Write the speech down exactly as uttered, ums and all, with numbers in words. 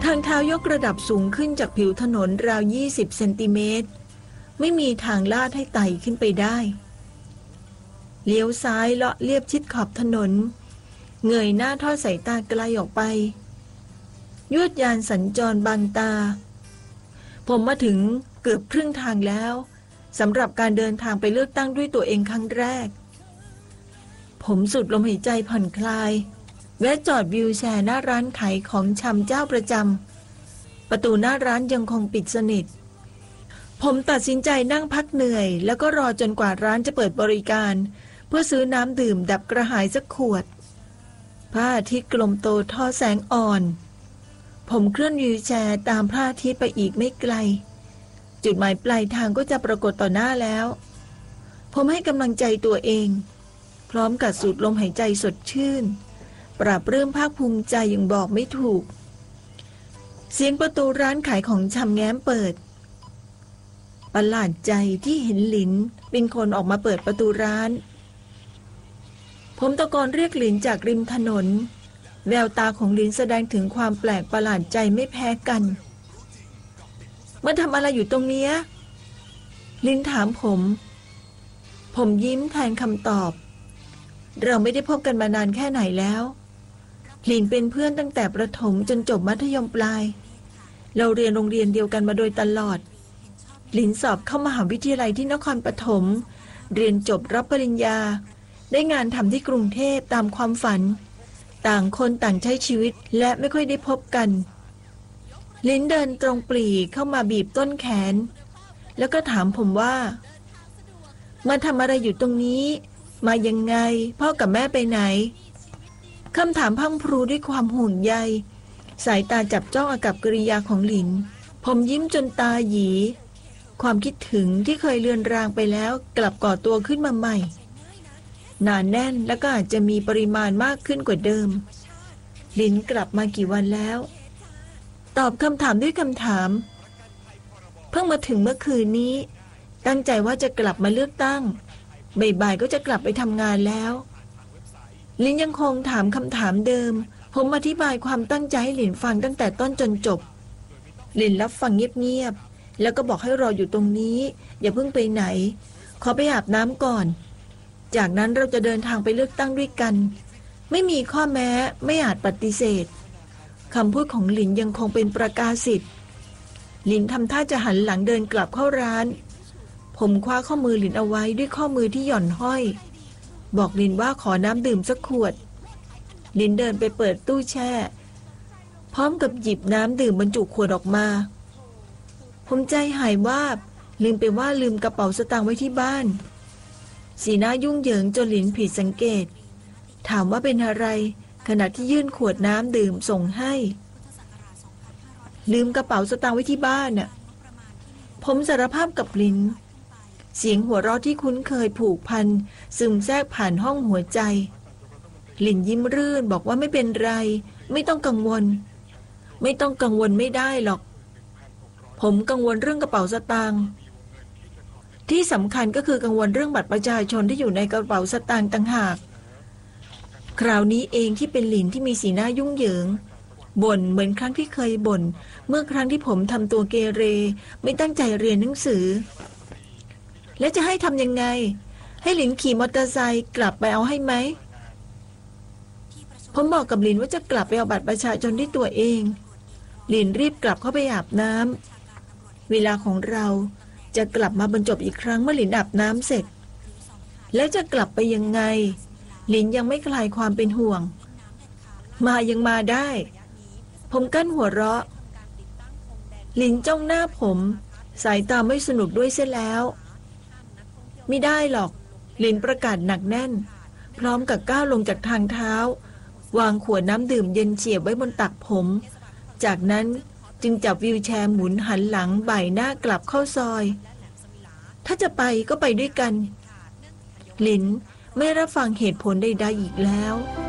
ทางเท้ายกระดับสูงขึ้นจากผิวถนนราวยี่สิบเซนติเมตรไม่มีทางลาดให้ไต่ขึ้นไปได้เลี้ยวซ้ายเลาะเลียบชิดขอบถนนเงยหน้าทอดสายตาไกลออกไปยวดยานสัญจรบางตาผมมาถึงเกือบครึ่งทางแล้วสำหรับการเดินทางไปเลือกตั้งด้วยตัวเองครั้งแรกผมสูดลมหายใจผ่อนคลายแวะจอดวิวแชร์หน้าร้านขายของชำเจ้าประจำประตูหน้าร้านยังคงปิดสนิทผมตัดสินใจนั่งพักเหนื่อยแล้วก็รอจนกว่าร้านจะเปิดบริการเพื่อซื้อน้ำดื่มดับกระหายสักขวดพระอาทิตย์กลมโตทอแสงอ่อนผมเคลื่อนวิวแชร์ตามพระอาทิตย์ไปอีกไม่ไกลจุดหมายปลายทางก็จะปรากฏต่อหน้าแล้วผมให้กำลังใจตัวเองพร้อมกับสูดลมหายใจสดชื่นปราบปลื้มภาคภูมิใจอย่างบอกไม่ถูกเสียงประตูร้านขายของชำแง้มเปิดประหลาดใจที่เห็นหลินเป็นคนออกมาเปิดประตูร้านผมตะโกนเรียกหลินจากริมถนนแววตาของหลินแสดงถึงความแปลกประหลาดใจไม่แพ้กันมาทำอะไรอยู่ตรงเนี้ยหลินถามผมผมยิ้มแทนคำตอบเราไม่ได้พบกันมานานแค่ไหนแล้วหลินเป็นเพื่อนตั้งแต่ประถมจนจบมัธยมปลายเราเรียนโรงเรียนเดียวกันมาโดยตลอดหลินสอบเข้ามหาวิทยาลัยที่นครปฐมเรียนจบรับปริญญาได้งานทำที่กรุงเทพตามความฝันต่างคนต่างใช้ชีวิตและไม่ค่อยได้พบกันหลินเดินตรงปรีเข้ามาบีบต้นแขนแล้วก็ถามผมว่ามาทำอะไรอยู่ตรงนี้มายังไงพ่อกับแม่ไปไหนคำถามพังพรูด้วยความห่วงใยสายตาจับจ้องอากับกิริยาของหลินผมยิ้มจนตาหยีความคิดถึงที่เคยเลือนรางไปแล้วกลับก่อตัวขึ้นมาใหม่หนาแน่นและก็อาจจะมีปริมาณมากขึ้นกว่าเดิมหลินกลับมากี่วันแล้วตอบคำถามด้วยคำถามเพิ่งมาถึงเมื่อคืนนี้ตั้งใจว่าจะกลับมาเลือกตั้งบ่ายๆก็จะกลับไปทำงานแล้วหลินยังคงถามคำถามเดิมผมอธิบายความตั้งใจให้หลินฟังตั้งแต่ต้นจนจบหลินรับฟังเงียบๆแล้วก็บอกให้รออยู่ตรงนี้อย่าเพิ่งไปไหนขอไปอาบน้ำก่อนจากนั้นเราจะเดินทางไปเลือกตั้งด้วยกันไม่มีข้อแม้ไม่อาจปฏิเสธคำพูดของหลินยังคงเป็นประกาศสิทธิ์หลินทำท่าจะหันหลังเดินกลับเข้าร้านผมคว้าข้อมือหลินเอาไว้ด้วยข้อมือที่หย่อนห้อยบอกหลินว่าขอน้ำดื่มสักขวดหลินเดินไปเปิดตู้แช่พร้อมกับหยิบน้ำดื่มบรรจุขวดออกมาผมใจหายวาบลืมไปว่าลืมกระเป๋าสตางค์ไว้ที่บ้านสีหน้ายุ่งเหยิงจนหลินผิดสังเกตถามว่าเป็นอะไรขณะที่ยื่นขวดน้ำดื่มส่งให้ลืมกระเป๋าสตางค์ไว้ที่บ้านน่ะผมสารภาพกับหลินเสียงหัวเราะที่คุ้นเคยผูกพันซึมแทรกผ่านห้องหัวใจหลินยิ้มรื่นบอกว่าไม่เป็นไรไม่ต้องกังวลไม่ต้องกังวลไม่ได้หรอกผมกังวลเรื่องกระเป๋าสตางค์ที่สำคัญก็คือกังวลเรื่องบัตรประชาชนที่อยู่ในกระเป๋าสตางค์ต่างหากคราวนี้เองที่เป็นหลินที่มีสีหน้ายุ่งเหยิงบ่นเหมือนครั้งที่เคยบ่นเมื่อครั้งที่ผมทำตัวเกเรไม่ตั้งใจเรียนหนังสือและจะให้ทำยังไงให้หลินขี่มอเตอร์ไซค์กลับไปเอาให้ไหมผมบอกกับหลินว่าจะกลับไปเอาบัตรประชาชนด้วยตัวเองหลินรีบกลับเข้าไปอาบน้ำเวลาของเราจะกลับมาบรรจบอีกครั้งเมื่อหลินอาบน้ำเสร็จแล้วจะกลับไปยังไงหลินยังไม่คลายความเป็นห่วงมายังมาได้ผมกั้นหัวเราะหลินจ้องหน้าผมสายตาไม่สนุกด้วยเสียแล้วไม่ได้หรอกหลินประกาศหนักแน่นพร้อมกับก้าวลงจากทางเท้าวางขวดน้ำดื่มเย็นเฉียบไว้บนตักผมจากนั้นจึงจับวีลแชร์หมุนหันหลังบ่ายหน้ากลับเข้าซอยถ้าจะไปก็ไปด้วยกันหลินไม่รับฟังเหตุผลใดๆอีกแล้ว